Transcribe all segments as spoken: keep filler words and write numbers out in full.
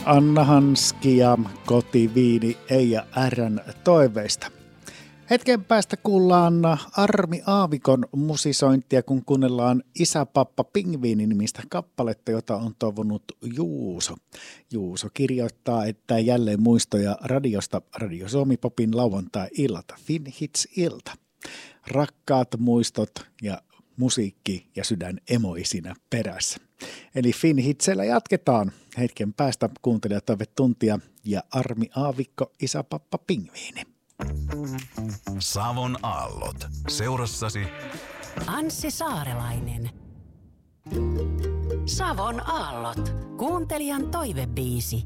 Anna Hanski ja Kotiviini Eija R:n toiveista. Hetken päästä kuullaan Armi Aavikon musisointia, kun kuunnellaan Isä Pappa Pingviini -nimistä kappaletta, jota on toivonut Juuso. Juuso kirjoittaa, että jälleen muistoja radiosta Radio Suomi Popin lauantai-illalta, Finhits-ilta. Rakkaat muistot ja musiikki ja sydän emoisinä perässä. Eli Finhitsellä jatketaan. Hetken päästä kuuntelijatoivetuntia ja Armi Aavikko, Isä Pappa Pingviini. Savon aallot. Seurassasi Anssi Saarelainen. Savon aallot. Kuuntelijan toivebiisi.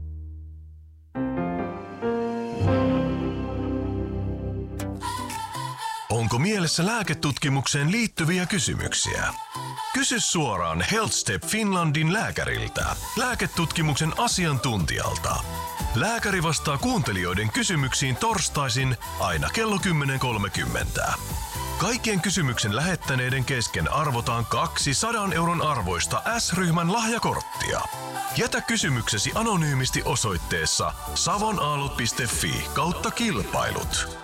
Onko mielessä lääketutkimukseen liittyviä kysymyksiä? Kysy suoraan HealthStep Finlandin lääkäriltä, lääketutkimuksen asiantuntijalta. Lääkäri vastaa kuuntelijoiden kysymyksiin torstaisin aina kello kymmenen kolmekymmentä. Kaikkien kysymyksen lähettäneiden kesken arvotaan kaksisataa euron arvoista S-ryhmän lahjakorttia. Jätä kysymyksesi anonyymisti osoitteessa savonaallot piste fi kautta kilpailut.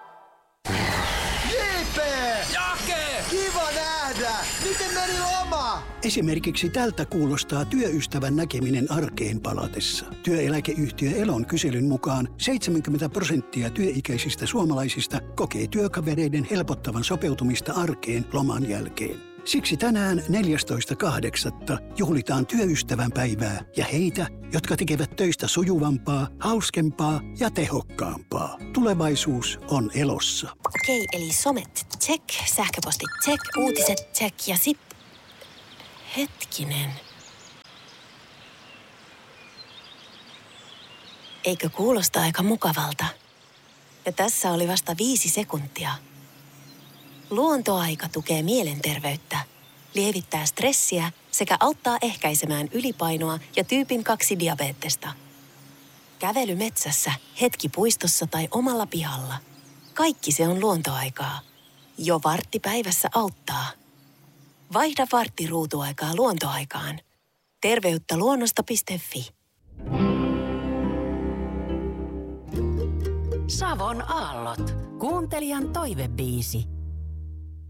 Kiva nähdä! Miten meni loma? Esimerkiksi tältä kuulostaa työystävän näkeminen arkeen palatessa. Työeläkeyhtiö Elon kyselyn mukaan seitsemänkymmentä prosenttia työikäisistä suomalaisista kokee työkavereiden helpottavan sopeutumista arkeen loman jälkeen. Siksi tänään neljästoista kahdeksatta juhlitaan työystävän päivää ja heitä, jotka tekevät töistä sujuvampaa, hauskempaa ja tehokkaampaa. Tulevaisuus on Elossa. Okei, eli somet check, sähköpostit check, uutiset check ja sip. Hetkinen. Eikö kuulosta aika mukavalta? Ja tässä oli vasta viisi sekuntia. Luontoaika tukee mielenterveyttä, lievittää stressiä sekä auttaa ehkäisemään ylipainoa ja tyypin kaksi diabeettesta. Kävely metsässä, hetki puistossa tai omalla pihalla. Kaikki se on luontoaikaa. Jo vartti päivässä auttaa. Vaihda vartti ruutuaikaa luontoaikaan. Terveyttä luonnosta piste fi. Savon aallot. Kuuntelijan toivebiisi.